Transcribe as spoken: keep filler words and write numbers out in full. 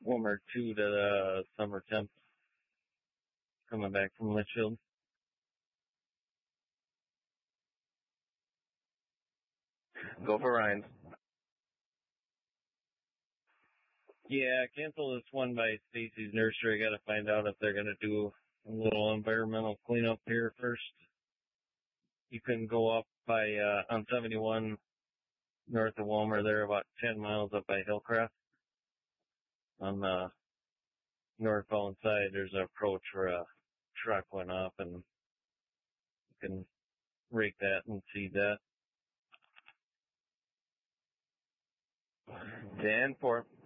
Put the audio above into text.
warmer too to the summer temps coming back from Litchfield. Go for Ryan's. Yeah, cancel this one by Stacy's Nursery. I got to find out if they're going to do a little environmental cleanup here first. You can go up by uh, on seventy-one north of Walmer. They're about ten miles up by Hillcrest. On the northbound side, there's an approach where a truck went off, and you can rake that and see that. ten four.